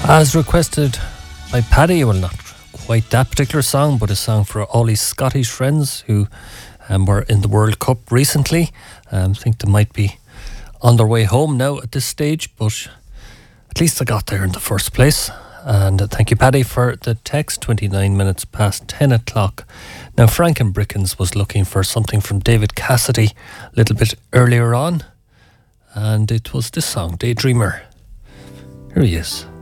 As requested by Paddy, well, not quite that particular song, but a song for all his Scottish friends who were in the World Cup recently. I think they might be on their way home now at this stage, but at least they got there in the first place. And thank you, Paddy, for the text. 29 minutes past 10 o'clock. Now, Franken Brickens was looking for something from David Cassidy a little bit earlier on, and it was this song, Daydreamer. Here he is.